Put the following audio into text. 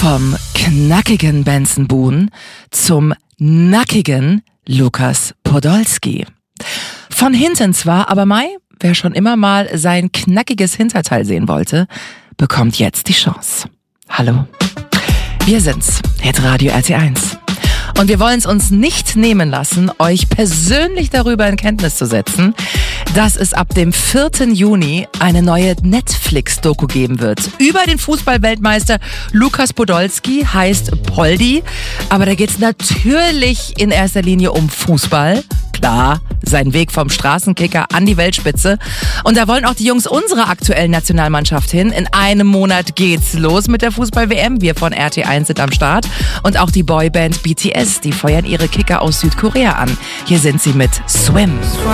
Vom knackigen Benson Boone zum nackigen Lukas Podolski. Von hinten zwar, aber wer schon immer mal sein knackiges Hinterteil sehen wollte, bekommt jetzt die Chance. Hallo, wir sind's, Hitradio RT1. Und wir wollen es uns nicht nehmen lassen, euch persönlich darüber in Kenntnis zu setzen, dass es ab dem 4. Juni eine neue Netflix-Doku geben wird. Über den Fußballweltmeister Lukas Podolski, heißt Poldi. Aber da geht's natürlich in erster Linie um Fußball. Klar, sein Weg vom Straßenkicker an die Weltspitze. Und da wollen auch die Jungs unserer aktuellen Nationalmannschaft hin. In einem Monat geht's los mit der Fußball-WM. Wir von RT1 sind am Start. Und auch die Boyband BTS, die feuern ihre Kicker aus Südkorea an. Hier sind sie mit Swim.